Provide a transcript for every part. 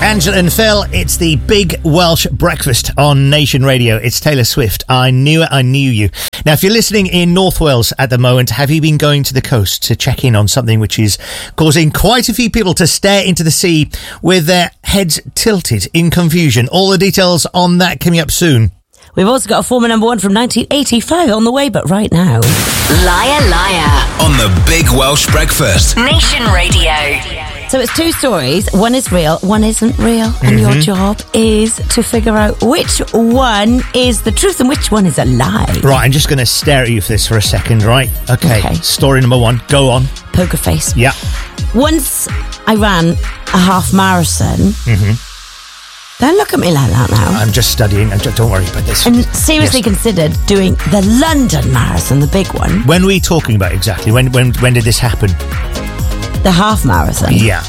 Angela and Phil, it's the Big Welsh Breakfast on Nation Radio. It's Taylor Swift. I knew it, I knew you. Now, if you're listening in North Wales at the moment, have you been going to the coast to check in on something which is causing quite a few people to stare into the sea with their heads tilted in confusion? All the details on that coming up soon. We've also got a former number one from 1985 on the way, but right now... Liar Liar on the Big Welsh Breakfast. Nation Radio. So it's two stories. One is real, one isn't real. And your job is to figure out which one is the truth and which one is a lie. Right, I'm just going to stare at you for this for a second, right? Okay. Story number one. Go on. Poker face. Yeah. Once I ran a half marathon. Don't look at me like that now. I'm just studying. Don't worry about this. And seriously considered doing the London Marathon, the big one. When were we talking about exactly? When did this happen? The half marathon? Yeah.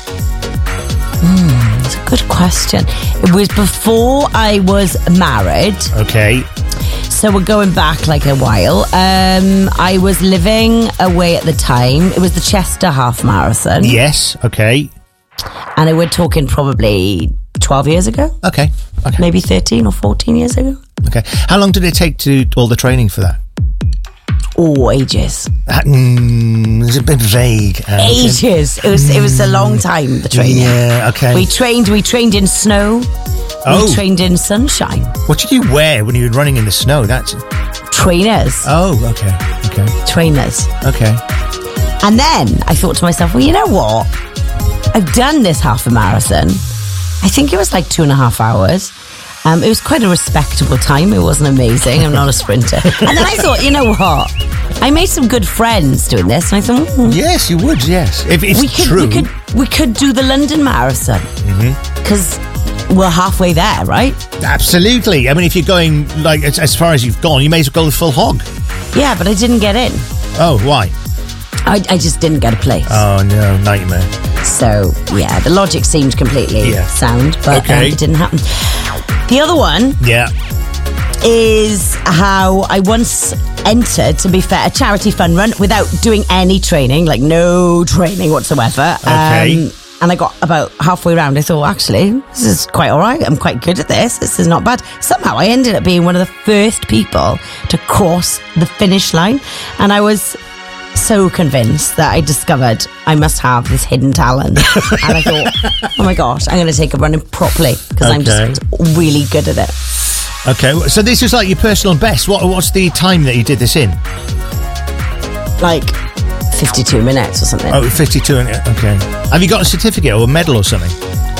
That's a good question. It was before I was married. Okay. So we're going back like a while. I was living away at the time. It was the Chester half marathon. Yes, okay. And we're talking probably 12 years ago. Okay. Maybe 13 or 14 years ago. Okay. How long did it take to do all the training for that? Oh, ages. It's a bit vague. Ages. It was a long time, the training. Yeah, okay. We trained in snow. Oh. We trained in sunshine. What did you wear when you were running in the snow? That's trainers. Oh, okay. Trainers. Okay. And then I thought to myself, well, you know what? I've done this half a marathon. I think it was like 2.5 hours. It was quite a respectable time. It wasn't amazing. I'm not a sprinter. And then I thought, you know what? I made some good friends doing this. And I thought, yes, you would, yes. If it's true. We could do the London Marathon. Because we're halfway there, right? Absolutely. I mean, if you're going, like, as far as you've gone, you may as well go the full hog. Yeah, but I didn't get in. Oh, why? I just didn't get a place. Oh, no, nightmare. So, yeah, the logic seemed completely sound, but it didn't happen. The other one is how I once entered, to be fair, a charity fun run without doing any training, like no training whatsoever. Okay. And I got about halfway around. I thought, actually, this is quite all right. I'm quite good at this. This is not bad. Somehow I ended up being one of the first people to cross the finish line. And I was so convinced that I discovered I must have this hidden talent. And I thought, oh my gosh, I'm going to take up running properly because I'm just really good at it. Okay, so this is like your personal best. What's the time that you did this in? Like 52 minutes or something. Oh, 52, okay. Have you got a certificate or a medal or something?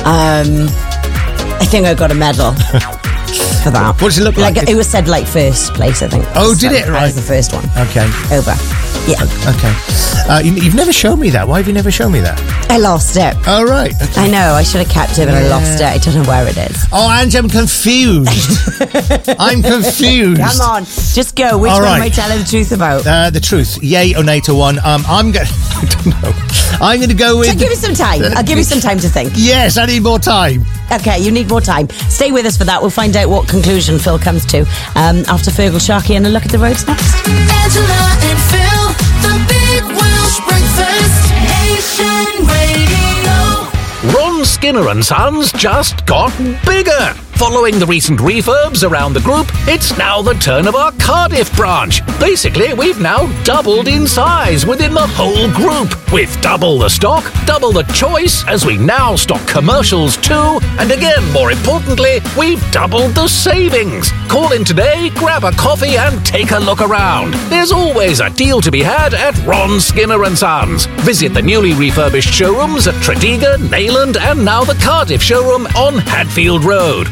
I think I got a medal for that. What does it look like? It was said like first place, I think. Oh, did it? Right. I was the first one. Okay. Over. Yeah. Okay. You've never shown me that. Why have you never shown me that? I lost it. Oh, right. Okay. I know. I should have kept it, but I lost it. I don't know where it is. Oh, Ange, I'm confused. I'm confused. Come on. Just go. Which one am I telling the truth about? The truth. Yay or nay to one. I'm going I don't know. I'm going to go with... So give me some time. I'll give you some time to think. Yes, I need more time. Okay, you need more time. Stay with us for that. We'll find out what conclusion Phil comes to after Fergal, Sharkey and a look at the roads next. Angela and Phil, the Big Welsh Breakfast, Nation Radio. Ron Skinner and Sons just got bigger. Following the recent refurbs around the group, it's now the turn of our Cardiff branch. Basically, we've now doubled in size within the whole group. With double the stock, double the choice, as we now stock commercials too. And again, more importantly, we've doubled the savings. Call in today, grab a coffee and take a look around. There's always a deal to be had at Ron Skinner and Sons. Visit the newly refurbished showrooms at Tredegar, Neyland and now the Cardiff showroom on Hadfield Road.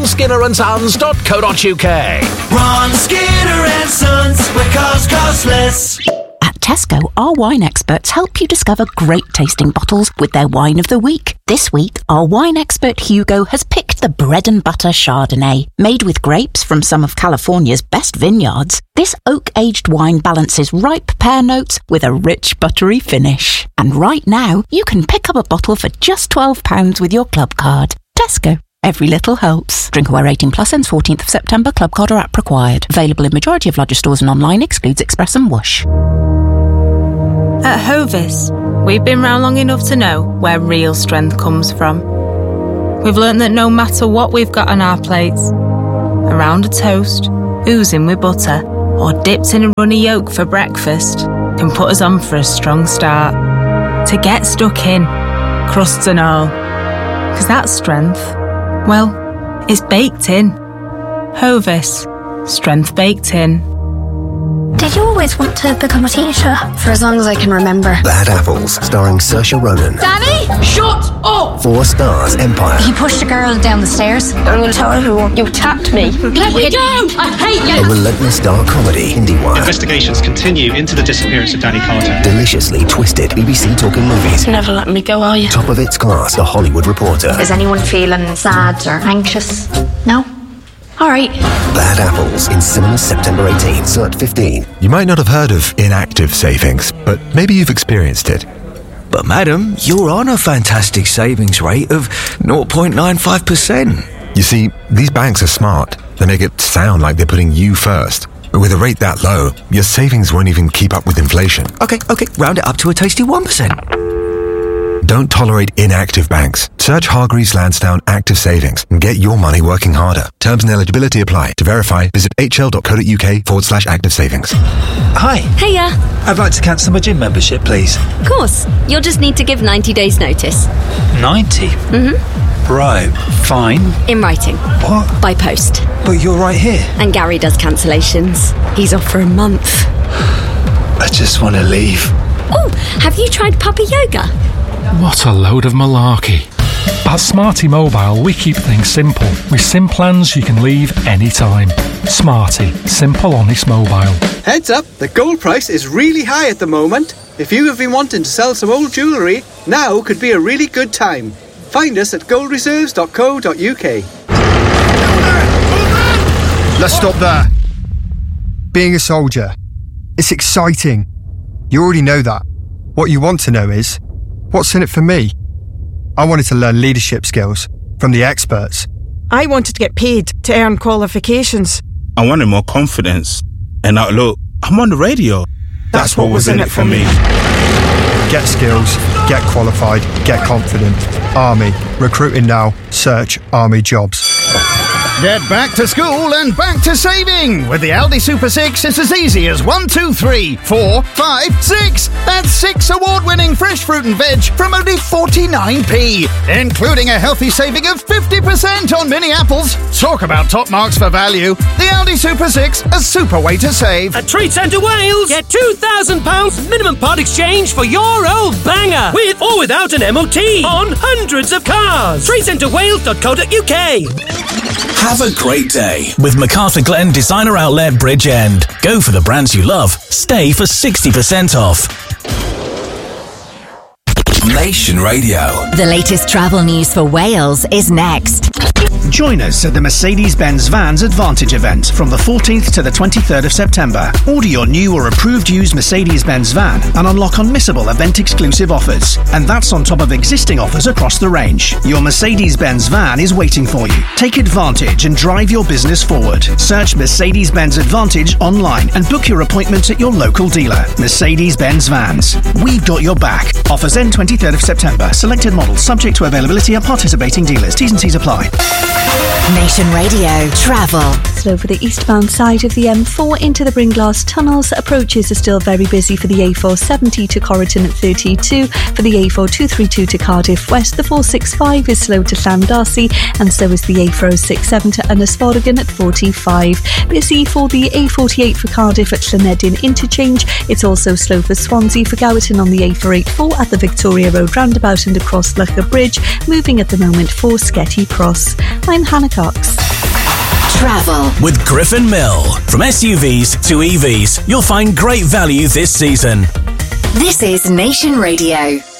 RonSkinnerandSons.co.uk. Ron Skinner and Sons, where cars cost less. At Tesco, our wine experts help you discover great tasting bottles with their wine of the week. This week, our wine expert Hugo has picked the bread and butter Chardonnay. Made with grapes from some of California's best vineyards, this oak-aged wine balances ripe pear notes with a rich buttery finish. And right now, you can pick up a bottle for just £12 with your club card. Tesco. Every little helps. Drinkaware 18 plus ends 14th of September. Club card or app required. Available in majority of larger stores and online. Excludes Express and Whoosh. At Hovis, we've been round long enough to know where real strength comes from. We've learned that no matter what we've got on our plates, a round of toast, oozing with butter, or dipped in a runny yolk for breakfast can put us on for a strong start. To get stuck in, crusts and all. Because that strength, well, it's baked in. Hovis, strength baked in. Did you always want to become a teacher? For as long as I can remember. Bad Apples, starring Saoirse Ronan. Danny, shut up! 4 Stars Empire. He pushed a girl down the stairs. I'm going to tell everyone you attacked me. Let me go! I hate you! A relentless dark comedy, IndieWire. Investigations continue into the disappearance of Danny Carter. Deliciously twisted, BBC Talking Movies. Never let me go, are you? Top of its class, The Hollywood Reporter. Is anyone feeling sad or anxious? No? All right. Bad Apples, in cinemas September 18, Slut 15. You might not have heard of inactive savings, but maybe you've experienced it. But madam, you're on a fantastic savings rate of 0.95%. You see, these banks are smart. They make it sound like they're putting you first. But with a rate that low, your savings won't even keep up with inflation. Okay, round it up to a tasty 1%. Don't tolerate inactive banks. Search Hargreaves Lansdowne Active Savings and get your money working harder. Terms and eligibility apply. To verify, visit hl.co.uk/active savings. Hi. Hiya. I'd like to cancel my gym membership, please. Of course. You'll just need to give 90 days notice. 90? Mm-hmm. Right, fine. In writing. What? By post. But you're right here. And Gary does cancellations. He's off for a month. I just want to leave. Oh, have you tried Puppy Yoga? What a load of malarkey. At Smarty Mobile, we keep things simple. With SIM plans you can leave anytime. Smarty, simple, honest mobile. Heads up, the gold price is really high at the moment. If you have been wanting to sell some old jewellery, now could be a really good time. Find us at goldreserves.co.uk. Let's stop there. Being a soldier, it's exciting. You already know that. What you want to know is, what's in it for me? I wanted to learn leadership skills from the experts. I wanted to get paid to earn qualifications. I wanted more confidence. And now look, I'm on the radio. That's what was in it for me. Get skills, get qualified, get confident. Army. Recruiting now. Search Army Jobs. Get back to school and back to saving! With the Aldi Super 6, it's as easy as 1, 2, 3, 4, 5, 6! That's 6 award-winning fresh fruit and veg from only 49p, including a healthy saving of 50% on mini apples. Talk about top marks for value. The Aldi Super 6, a super way to save. At Trade Centre Wales, get £2,000 minimum part exchange for your old banger, with or without an MOT, on hundreds of cars. TradeCentreWales.co.uk. Have a great day with MacArthur Glen Designer Outlet Bridgend. Go for the brands you love. Stay for 60% off. Nation Radio. The latest travel news for Wales is next. Join us at the Mercedes-Benz Vans Advantage event from the 14th to the 23rd of September. Order your new or approved used Mercedes-Benz van and unlock unmissable event-exclusive offers. And that's on top of existing offers across the range. Your Mercedes-Benz van is waiting for you. Take advantage and drive your business forward. Search Mercedes-Benz Advantage online and book your appointment at your local dealer. Mercedes-Benz Vans. We've got your back. Offers end 23rd of September. Selected models subject to availability at participating dealers. T's and C's apply. Nation Radio Travel. Slow for the eastbound side of the M4 into the Bringlass tunnels. Approaches are still very busy for the A470 to Corriton at 32. For the A4232 to Cardiff West, the 465 is slow to Llandarcy, and so is the A467 to Ynysforgan at 45. Busy for the A48 for Cardiff at Llanedin interchange. It's also slow for Swansea for Gowerton on the A484 at the Victoria Road roundabout and across Lucca Bridge. Moving at the moment for Sketty Cross. I'm Hannah Cox. Travel with Griffin Mill. From SUVs to EVs, you'll find great value this season. This is Nation Radio.